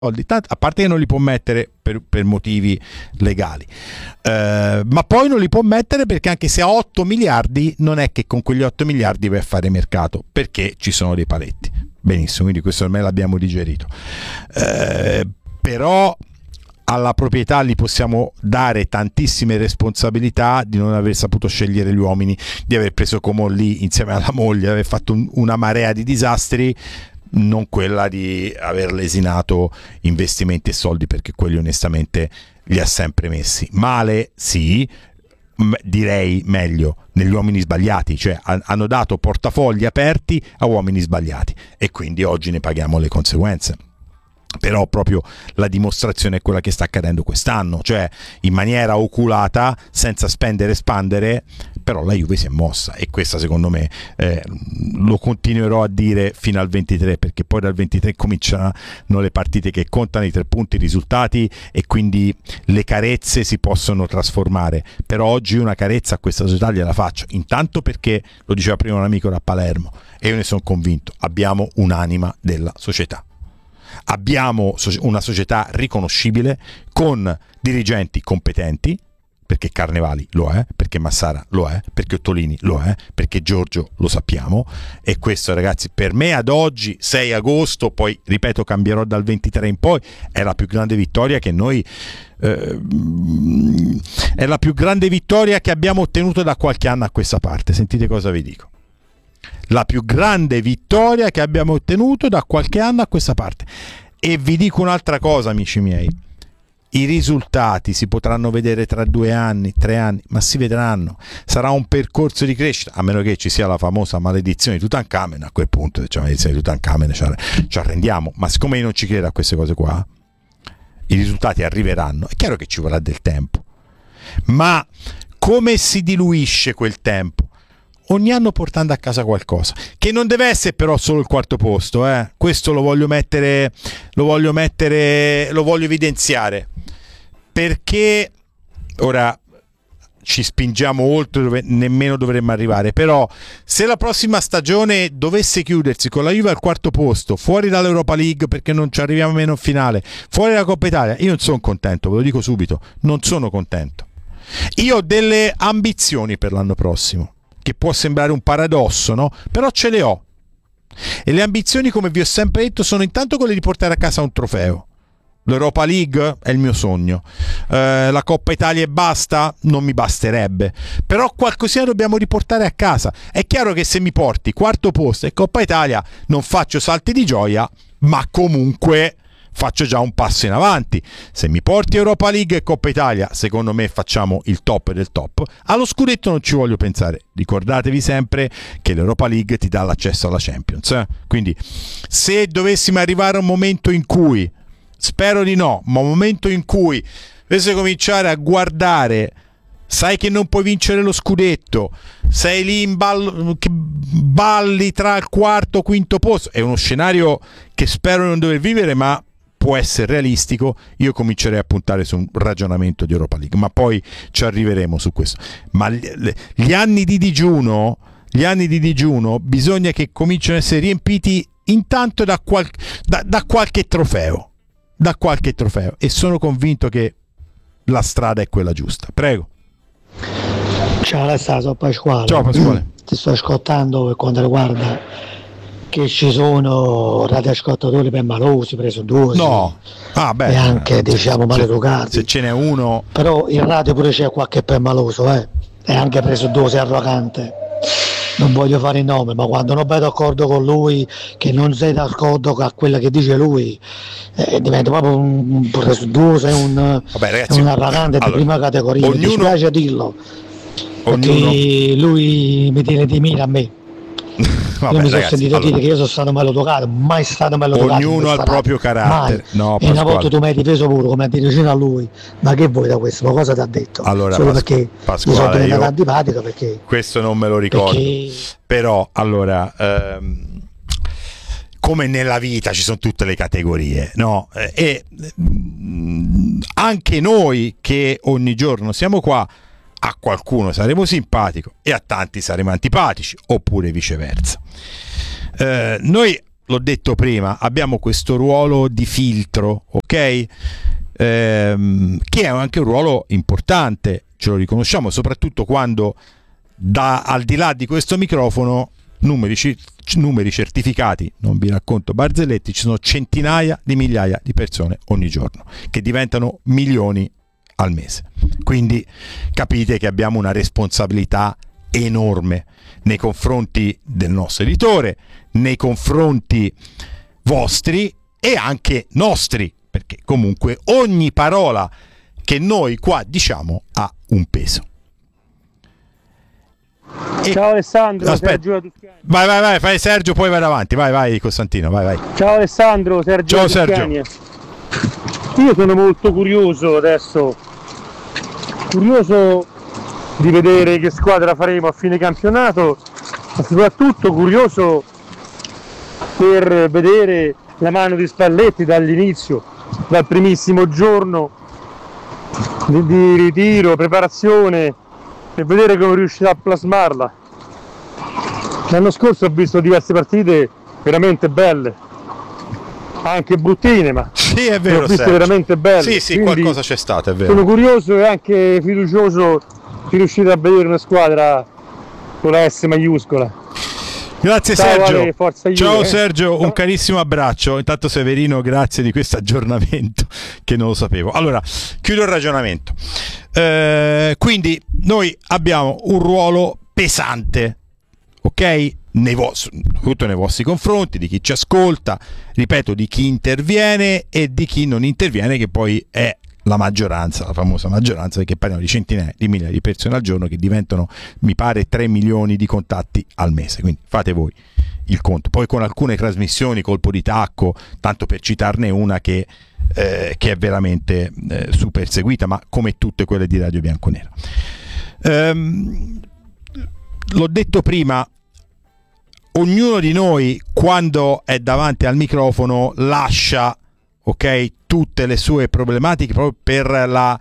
soldi, a parte che non li può mettere per motivi legali, ma poi non li può mettere perché anche se ha 8 miliardi non è che con quegli 8 miliardi vai a fare mercato, perché ci sono dei paletti. Benissimo, quindi questo ormai l'abbiamo digerito, però alla proprietà gli possiamo dare tantissime responsabilità di non aver saputo scegliere gli uomini, di aver preso Comolli insieme alla moglie, aver fatto una marea di disastri, non quella di aver lesinato investimenti e soldi, perché quelli onestamente li ha sempre messi male, sì, direi meglio negli uomini sbagliati, cioè hanno dato portafogli aperti a uomini sbagliati e quindi oggi ne paghiamo le conseguenze. Però proprio la dimostrazione è quella che sta accadendo quest'anno, cioè in maniera oculata, senza spendere e spandere, però la Juve si è mossa, e questa secondo me lo continuerò a dire fino al 23, perché poi dal 23 cominciano le partite che contano, i 3 punti, i risultati, e quindi le carezze si possono trasformare. Però oggi una carezza a questa società gliela faccio, intanto perché, lo diceva prima un amico da Palermo e io ne sono convinto, abbiamo un'anima della società. Abbiamo una società riconoscibile con dirigenti competenti, perché Carnevali lo è, perché Massara lo è, perché Ottolini lo è, perché Giorgio lo sappiamo, e questo, ragazzi, per me ad oggi 6 agosto, poi ripeto cambierò dal 23 in poi, è la più grande vittoria che noi è la più grande vittoria che abbiamo ottenuto da qualche anno a questa parte. Sentite cosa vi dico: la più grande vittoria che abbiamo ottenuto da qualche anno a questa parte. E vi dico un'altra cosa, amici miei: i risultati si potranno vedere tra 2 anni, 3 anni, ma si vedranno. Sarà un percorso di crescita, a meno che ci sia la famosa maledizione di Tutankhamon. A quel punto, cioè, maledizione di Tutankhamon ci arrendiamo, ma siccome io non ci credo a queste cose qua, i risultati arriveranno. È chiaro che ci vorrà del tempo, ma come si diluisce quel tempo? Ogni anno portando a casa qualcosa, che non deve essere però solo il 4º posto, questo lo voglio evidenziare, perché ora ci spingiamo oltre dove nemmeno dovremmo arrivare. Però se la prossima stagione dovesse chiudersi con la Juve al 4º posto, fuori dall'Europa League perché non ci arriviamo meno in finale, fuori dalla Coppa Italia, io non sono contento, ve lo dico subito, non sono contento. Io ho delle ambizioni per l'anno prossimo, che può sembrare un paradosso, no? Però ce le ho. E le ambizioni, come vi ho sempre detto, sono intanto quelle di portare a casa un trofeo. L'Europa League è il mio sogno, la Coppa Italia e basta non mi basterebbe, però qualcosina dobbiamo riportare a casa. È chiaro che se mi porti 4º posto e Coppa Italia non faccio salti di gioia, ma comunque faccio già un passo in avanti. Se mi porti Europa League e Coppa Italia, secondo me facciamo il top del top. Allo scudetto non ci voglio pensare, ricordatevi sempre che l'Europa League ti dà l'accesso alla Champions, quindi se dovessimo arrivare a un momento in cui, spero di no, ma un momento in cui dovesse cominciare a guardare, sai che non puoi vincere lo scudetto, sei lì in balli tra il 4º e 5º posto, è uno scenario che spero di non dover vivere, ma può essere realistico. Io comincerei a puntare su un ragionamento di Europa League, ma poi ci arriveremo su questo. Ma gli anni di digiuno bisogna che cominciano ad essere riempiti intanto da qualche trofeo, e sono convinto che la strada è quella giusta. Prego. Ciao Alessandro, sono Pasquale. Ciao Pasquale. Ti sto ascoltando per quanto riguarda che ci sono radioascoltatori per malosi, preso 2 e anche diciamo maleducati. Se ce n'è uno, però in radio pure c'è qualche per maloso, e anche preso 2 arrogante. Non voglio fare il nome, ma quando non vai d'accordo con lui, che non sei d'accordo con quello che dice lui, diventa proprio un preso 2, sei un arrogante di prima categoria. Mi dispiace dirlo, perché lui mi tiene di mira a me. Vabbè, io mi sono sentito dire che io sono stato maleducato, mai stato maleducato. Ognuno ha il proprio carattere. No, e una volta tu mi hai difeso pure come a dire vicino a lui, ma che vuoi da questo? Ma cosa ti ha detto? Allora, solo perché mi sono diventato antipatico, perché questo non me lo ricordo, però allora come nella vita ci sono tutte le categorie, no? E anche noi che ogni giorno siamo qua, a qualcuno saremo simpatico e a tanti saremo antipatici, oppure viceversa. Noi l'ho detto prima, abbiamo questo ruolo di filtro, ok? Che è anche un ruolo importante, ce lo riconosciamo, soprattutto quando al di là di questo microfono, numeri certificati, non vi racconto barzelletti, ci sono centinaia di migliaia di persone ogni giorno che diventano milioni al mese. Quindi capite che abbiamo una responsabilità enorme nei confronti del nostro editore, nei confronti vostri e anche nostri, perché comunque ogni parola che noi qua diciamo ha un peso. Ciao Alessandro, aspetta. Sergio. Vai, fai Sergio, poi vai avanti, vai Costantino, vai. Ciao Alessandro, Sergio. Ciao Sergio. Io sono molto curioso adesso, di vedere che squadra faremo a fine campionato, ma soprattutto curioso per vedere la mano di Spalletti dall'inizio, dal primissimo giorno di ritiro, preparazione, per vedere come riuscirà a plasmarla. L'anno scorso ho visto diverse partite veramente belle, anche bruttine, ma sì, è vero, ho visto Sergio. veramente belle. Sì, qualcosa c'è stato, è vero. Sono curioso e anche fiducioso di riuscire a vedere una squadra con la S maiuscola. Grazie. Ciao, Sergio. Ale, forza Juve. Ciao Sergio, un carissimo abbraccio. Intanto Severino, grazie di questo aggiornamento che non lo sapevo. Allora, chiudo il ragionamento. Quindi noi abbiamo un ruolo pesante, ok? Soprattutto nei vostri confronti, di chi ci ascolta, ripeto, di chi interviene e di chi non interviene, che poi è la maggioranza, la famosa maggioranza, perché parliamo di centinaia di migliaia di persone al giorno che diventano, mi pare, 3 milioni di contatti al mese, quindi fate voi il conto. Poi con alcune trasmissioni colpo di tacco, tanto per citarne una che è veramente super seguita, ma come tutte quelle di Radio Bianconera. L'ho detto prima, ognuno di noi quando è davanti al microfono lascia, ok, tutte le sue problematiche proprio per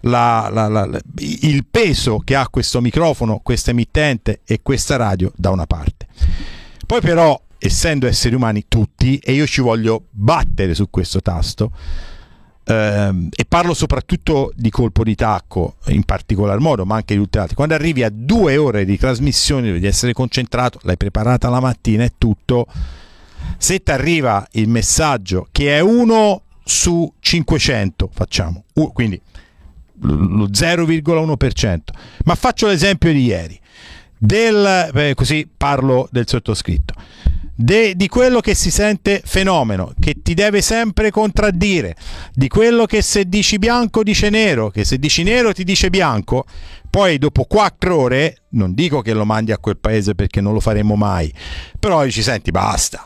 il peso che ha questo microfono, questa emittente e questa radio da una parte. Poi però, essendo esseri umani tutti, e io ci voglio battere su questo tasto, e parlo soprattutto di colpo di tacco in particolar modo, ma anche di tutti gli altri, quando arrivi a 2 ore di trasmissione devi essere concentrato, l'hai preparata la mattina e tutto, se ti arriva il messaggio che è 1 su 500, facciamo, quindi lo 0,1%, ma faccio l'esempio di ieri, così parlo del sottoscritto, di quello che si sente fenomeno, che ti deve sempre contraddire, di quello che se dici bianco dice nero, che se dici nero ti dice bianco, poi dopo 4 ore, non dico che lo mandi a quel paese perché non lo faremo mai, però ci senti, basta.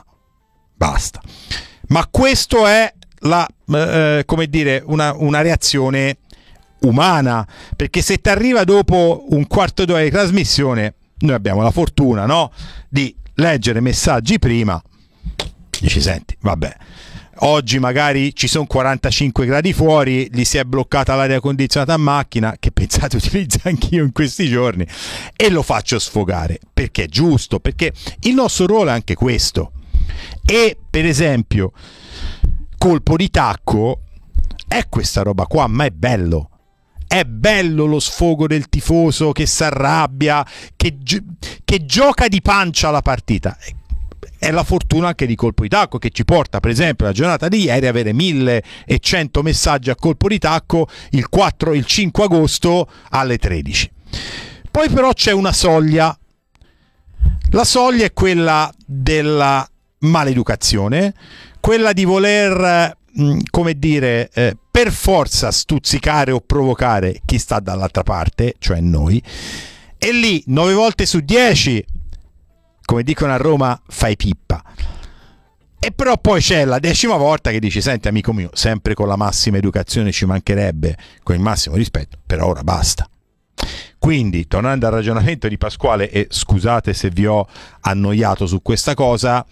Ma questo è come dire, una reazione umana, perché se ti arriva dopo un quarto d'ora di trasmissione, noi abbiamo la fortuna, no, di leggere messaggi prima, dici senti, vabbè, oggi magari ci sono 45 gradi fuori, gli si è bloccata l'aria condizionata a macchina, che pensate utilizzo anch'io in questi giorni, e lo faccio sfogare, perché è giusto, perché il nostro ruolo è anche questo. E per esempio colpo di tacco è questa roba qua, ma è bello lo sfogo del tifoso che si arrabbia, che gioca di pancia la partita. È la fortuna anche di colpo di tacco, che ci porta per esempio la giornata di ieri a avere 1100 messaggi a colpo di tacco il 5 agosto alle 13. Poi però c'è una soglia, la soglia è quella della maleducazione, quella di voler come dire, per forza stuzzicare o provocare chi sta dall'altra parte, cioè noi, e lì 9 volte su 10, come dicono a Roma, fai pippa. E però poi c'è la 10ª volta che dici senti amico mio, sempre con la massima educazione, ci mancherebbe, con il massimo rispetto, però ora basta. Quindi, tornando al ragionamento di Pasquale, e scusate se vi ho annoiato su questa cosa,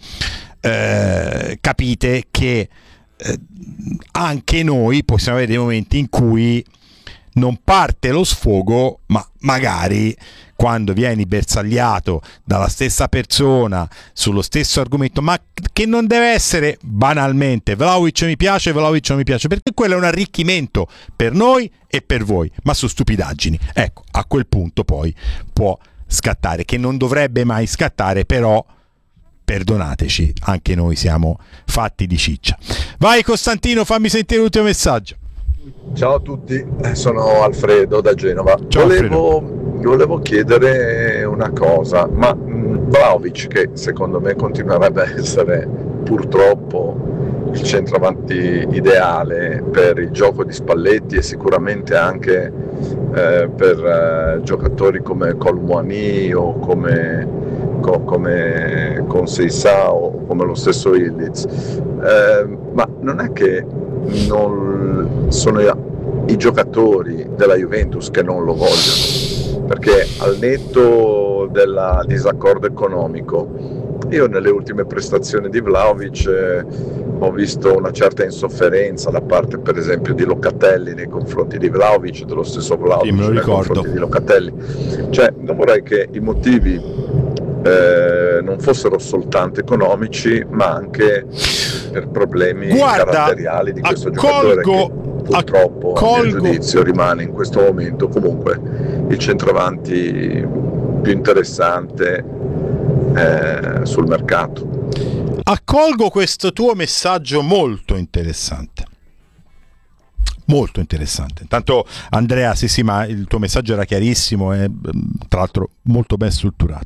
capite che anche noi possiamo avere dei momenti in cui non parte lo sfogo, ma magari quando vieni bersagliato dalla stessa persona sullo stesso argomento, ma che non deve essere banalmente Vlahovic mi piace, Vlahovic non mi piace, perché quello è un arricchimento per noi e per voi, ma su stupidaggini. Ecco, a quel punto poi può scattare, che non dovrebbe mai scattare, però perdonateci, anche noi siamo fatti di ciccia. Vai Costantino, fammi sentire l'ultimo messaggio. Ciao a tutti, sono Alfredo da Genova. Ciao, volevo chiedere una cosa, ma Vlahovic, che secondo me continuerebbe a essere purtroppo il centravanti ideale per il gioco di Spalletti e sicuramente anche per giocatori come Colmuani o come Conceição o come lo stesso Ildiz, ma non è che non sono i giocatori della Juventus che non lo vogliono, perché al netto del disaccordo economico, io nelle ultime prestazioni di Vlahovic ho visto una certa insofferenza da parte per esempio di Locatelli nei confronti di Vlahovic, dello stesso Vlahovic nei confronti di Locatelli. Cioè, non vorrei che i motivi non fossero soltanto economici, ma anche per problemi caratteriali di questo giocatore che purtroppo a mio giudizio rimane in questo momento comunque il centravanti più interessante sul mercato. Accolgo questo tuo messaggio molto interessante. Molto interessante. Intanto Andrea, sì, ma il tuo messaggio era chiarissimo e tra l'altro molto ben strutturato.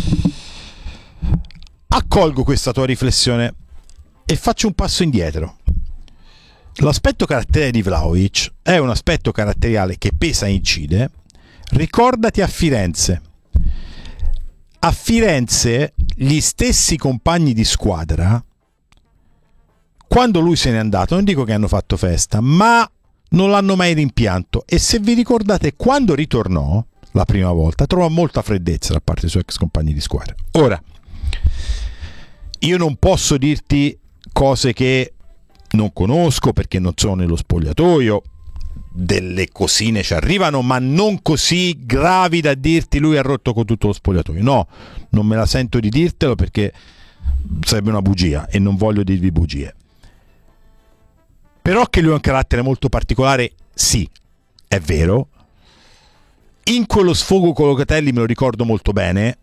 Accolgo questa tua riflessione e faccio un passo indietro. L'aspetto caratteriale di Vlahovic è un aspetto caratteriale che pesa e incide. Ricordati a Firenze. A Firenze gli stessi compagni di squadra, quando lui se n'è andato, non dico che hanno fatto festa, ma non l'hanno mai rimpianto, e se vi ricordate quando ritornò la prima volta trovò molta freddezza da parte dei suoi ex compagni di squadra. Ora, io non posso dirti cose che non conosco perché non sono nello spogliatoio, delle cosine ci arrivano, ma non così gravi da dirti lui ha rotto con tutto lo spogliatoio. No, non me la sento di dirtelo perché sarebbe una bugia e non voglio dirvi bugie. Però che lui ha un carattere molto particolare, sì, è vero. In quello sfogo con Locatelli me lo ricordo molto bene.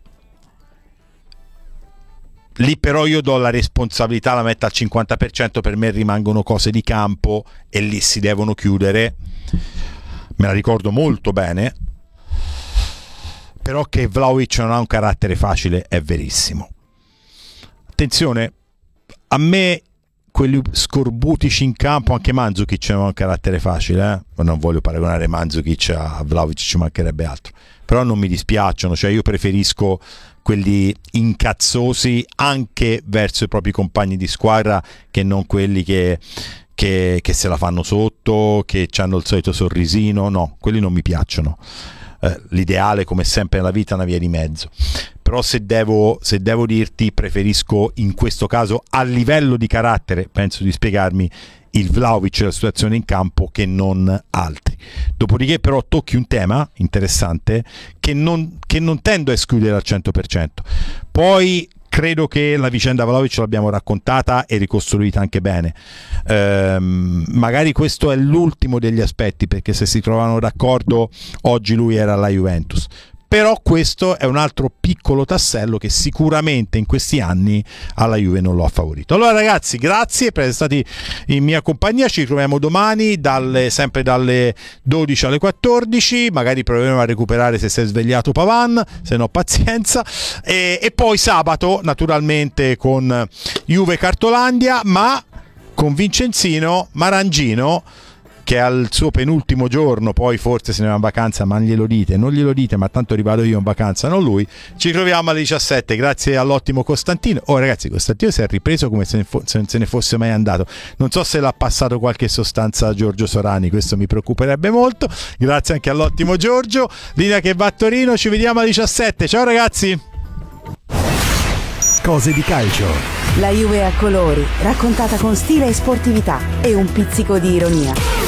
Lì però io do la responsabilità, la metto al 50%, per me rimangono cose di campo e lì si devono chiudere. Me la ricordo molto bene. Però che Vlahovic non ha un carattere facile è verissimo. Attenzione, a me quelli scorbutici in campo, anche Mandzukic aveva un carattere facile, non voglio paragonare Mandzukic a Vlahovic, ci mancherebbe altro, però non mi dispiacciono, cioè io preferisco quelli incazzosi anche verso i propri compagni di squadra che non quelli che se la fanno sotto, che hanno il solito sorrisino. No, quelli non mi piacciono. L'ideale, come sempre nella vita, è una via di mezzo. Però se devo dirti, preferisco in questo caso, a livello di carattere, penso di spiegarmi, il Vlahovic e la situazione in campo che non altri. Dopodiché però tocchi un tema interessante che non tendo a escludere al 100%. Poi credo che la vicenda Vlahovic l'abbiamo raccontata e ricostruita anche bene. Magari questo è l'ultimo degli aspetti, perché se si trovano d'accordo oggi lui era alla Juventus. Però questo è un altro piccolo tassello che sicuramente in questi anni alla Juve non lo ha favorito. Allora ragazzi, grazie per essere stati in mia compagnia, ci troviamo domani sempre dalle 12 alle 14, magari proveremo a recuperare se si è svegliato Pavan, se no pazienza, e poi sabato naturalmente con Juve Cartolandia, ma con Vincenzino Marangino, che al suo penultimo giorno, poi forse se ne va in vacanza, ma non glielo dite, ma tanto rivado io in vacanza, non lui. Ci troviamo alle 17, grazie all'ottimo Costantino. Oh ragazzi, Costantino si è ripreso come se non se ne fosse mai andato. Non so se l'ha passato qualche sostanza a Giorgio Sorani, questo mi preoccuperebbe molto. Grazie anche all'ottimo Giorgio. Linea che va a Torino, ci vediamo alle 17. Ciao ragazzi. Cose di calcio. La Juve a colori, raccontata con stile e sportività e un pizzico di ironia.